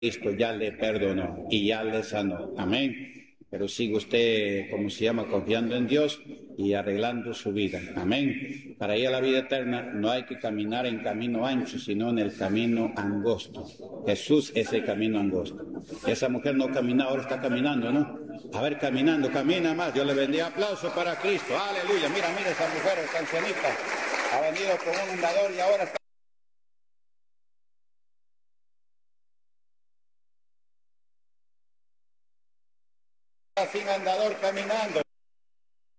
Cristo ya le perdonó y ya le sanó. Amén. Pero sigue usted, como se llama, confiando en Dios y arreglando su vida. Amén. Para ir a la vida eterna no hay que caminar en camino ancho, sino en el camino angosto. Jesús es el camino angosto. Esa mujer no caminaba, ahora está caminando, ¿no? A ver, caminando, camina más. Dios le bendiga. Aplausos para Cristo. Aleluya. Mira, mira esa mujer, esa ancianita. Ha venido con un andador y ahora está sin andador caminando.